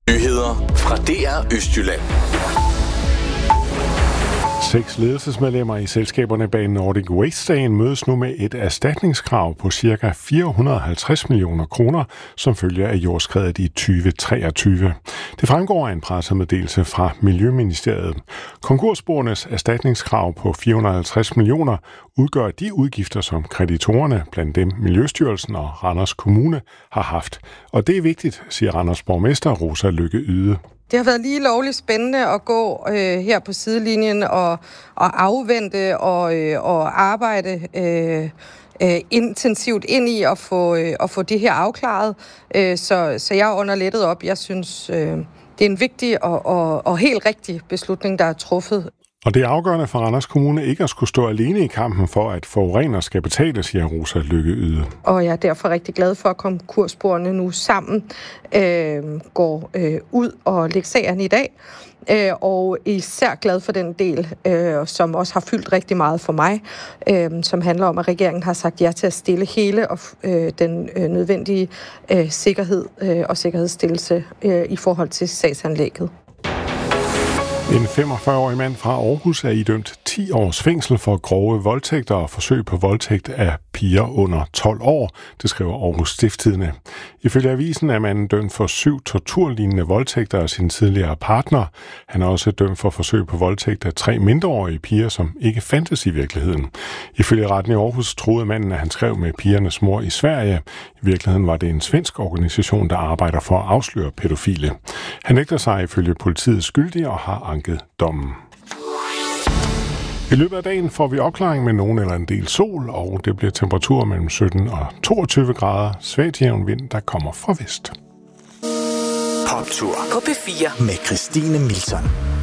Nyheder fra DR Østjylland. 6 ledelsesmedlemmer i selskaberne bag Nordic Waste-sagen mødes nu med et erstatningskrav på ca. 450 millioner kroner, som følger af jordskredet i 2023. Det fremgår af en pressemeddelelse fra Miljøministeriet. Konkursboernes erstatningskrav på 450 millioner udgør de udgifter, som kreditorerne, blandt dem Miljøstyrelsen og Randers Kommune, har haft. Og det er vigtigt, siger Randers borgmester Rosa Lykke Yde. Det har været lige lovligt spændende at gå her på sidelinjen og afvente og arbejde intensivt ind i at få det her afklaret. Så jeg under lettet op. Jeg synes, det er en vigtig og helt rigtig beslutning, der er truffet. Og det er afgørende for Randers Kommune ikke at skulle stå alene i kampen for, at forurener skal betale, siger Rosa Lykke Yde. Og jeg er derfor rigtig glad for, at konkursboerne nu sammen går ud og lægger sagerne i dag. Og især glad for den del, som også har fyldt rigtig meget for mig, som handler om, at regeringen har sagt ja til at stille hele og den nødvendige sikkerhed og sikkerhedsstillelse i forhold til sagsanlægget. En 45-årig mand fra Aarhus er idømt 10 års fængsel for grove voldtægter og forsøg på voldtægt af piger under 12 år, det skriver Aarhus Stiftstidende. Ifølge avisen er manden dømt for 7 torturlignende voldtægter af sin tidligere partner. Han er også dømt for forsøg på voldtægt af 3 mindreårige piger, som ikke fandtes i virkeligheden. Ifølge retten i Aarhus troede manden, at han skrev med pigernes mor i Sverige. I virkeligheden var det en svensk organisation, der arbejder for at afsløre pædofile. Han nægter sig ifølge politiet skyldig og har anket dommen. I løbet af dagen får vi opklaring med nogen eller en del sol, og det bliver temperaturer mellem 17 og 22 grader. Svagt jævn vind, der kommer fra vest. Poptur på P4 med Christine Milton.